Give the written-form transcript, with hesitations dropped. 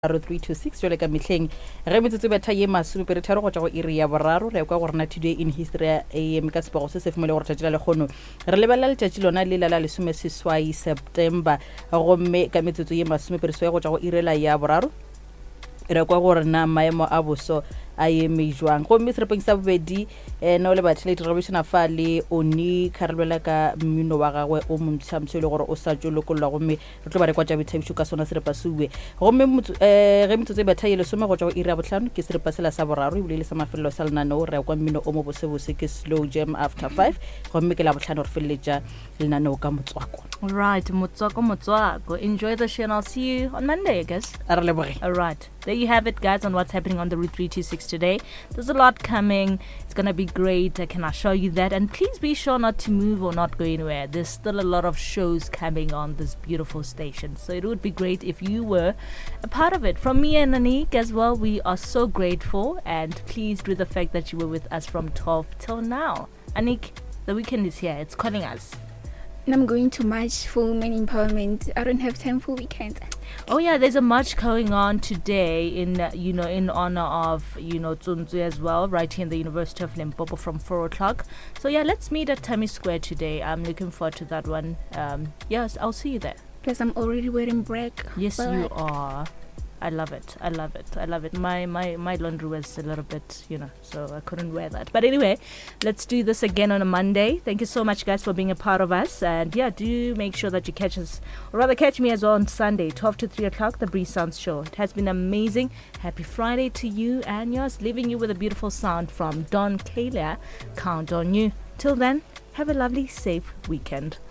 326 jole ka metlheng re metsotso betha ye masupere tharo go tsa go iri ya boraro re kwa go rena today in history ya am ka sepego se se fumele gore tšatši la lekgono re lebelela letšatši lona le la lesomeseswai September gomme ka metsotso ye masupere go tsa go irela ya boraro re kwa gore na maemo a boso a eme jwang gomme serepeng sa bobedi no le batlile direvision fa le oni kharelwela ka mmino wa gagwe o montšhamtse le gore o sa tšolokolwa gomme re tlo ba re kwa tša bethabišo ka sona serepa suwe gomme ge metsotso e betha ye lesome go tša go ira botlhano ke serepa sela sa boraro e bile le sa mafelelo sa lenaneo re kwa mmino o mo bosebose ke slow jam after 5 gomme ke la botlhano re feleletša lenaneo ka motswako. All right, motswako. Enjoy the show and I'll see you on Monday, I guess. All right. There you have it, guys, on what's happening on the Route 326 today. There's a lot coming. It's going to be great. I can assure you that. And please be sure not to move or not go anywhere. There's still a lot of shows coming on this beautiful station. So it would be great if you were a part of it. From me and Anik as well, we are so grateful and pleased with the fact that you were with us from 12 till now. Anik, the weekend is here. It's calling us. And I'm going to march for women empowerment. I don't have time for weekends. Oh yeah, there's a march going on today in in honor of Tsunzu as well, right here in the University of Limpopo from 4 o'clock. So yeah, let's meet at Tammy Square today. I'm looking forward to that one. Yes, I'll see you there. Plus, I'm already wearing black. Yes, you are. I love it. My laundry was a little bit, so I couldn't wear that. But anyway, let's do this again on a Monday. Thank you so much, guys, for being a part of us. And yeah, do make sure that you catch us, or rather catch me as well on Sunday, 12 to 3 o'clock, the Bree Sounds Show. It has been amazing. Happy Friday to you. And yes, leaving you with a beautiful sound from Don Kalia. Count on you. Till then, have a lovely, safe weekend.